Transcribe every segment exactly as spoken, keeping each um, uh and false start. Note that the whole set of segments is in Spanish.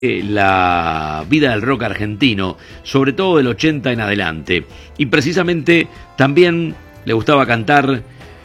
la vida del rock argentino, sobre todo del ochenta en adelante. Y precisamente también le gustaba cantar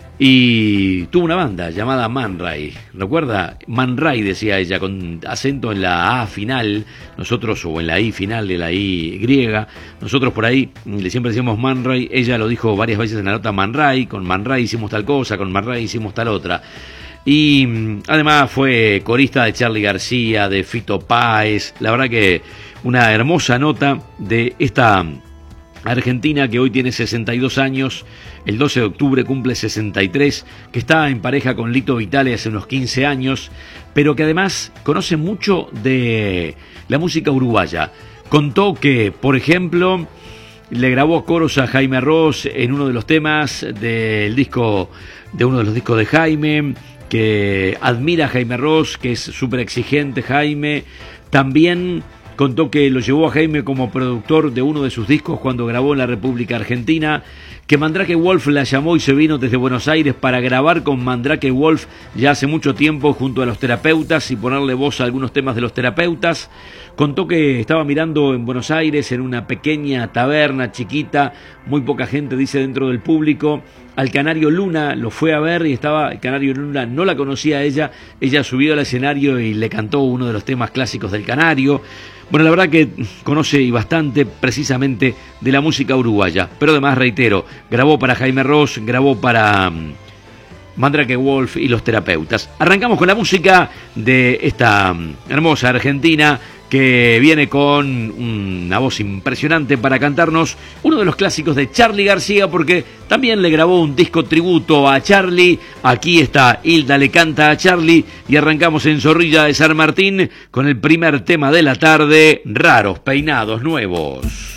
y tuvo una banda llamada Man Ray. ¿Recuerda? Man Ray, decía ella, con acento en la A final, nosotros, o en la I final de la I griega. Nosotros por ahí le siempre decíamos Man Ray. Ella lo dijo varias veces en la nota Man Ray. Con Man Ray hicimos tal cosa, con Man Ray hicimos tal otra. Y además fue corista de Charly García, de Fito Páez. La verdad que una hermosa nota de esta argentina que hoy tiene sesenta y dos años. El doce de octubre cumple sesenta y tres, que está en pareja con Lito Vitale hace unos quince años, pero que además conoce mucho de la música uruguaya. Contó que, por ejemplo, le grabó coros a Jaime Ross en uno de los temas del disco, de uno de los discos de Jaime, que admira a Jaime Ross, que es súper exigente Jaime. También contó que lo llevó a Jaime como productor de uno de sus discos cuando grabó en la República Argentina, que Mandrake Wolf la llamó y se vino desde Buenos Aires para grabar con Mandrake Wolf ya hace mucho tiempo junto a los Terapeutas y ponerle voz a algunos temas de los Terapeutas. Contó que estaba mirando en Buenos Aires en una pequeña taberna chiquita, muy poca gente dice dentro del público, al Canario Luna, lo fue a ver y estaba, el Canario Luna no la conocía a ella, ella subió al escenario y le cantó uno de los temas clásicos del Canario. Bueno, la verdad que conoce y bastante precisamente de la música uruguaya, pero además, reitero, grabó para Jaime Ross, grabó para um, Mandrake Wolf y los Terapeutas. Arrancamos con la música de esta um, hermosa argentina que viene con una voz impresionante para cantarnos uno de los clásicos de Charly García, porque también le grabó un disco tributo a Charly. Aquí está Hilda le canta a Charly y arrancamos en Zorrilla de San Martín con el primer tema de la tarde, Raros Peinados Nuevos.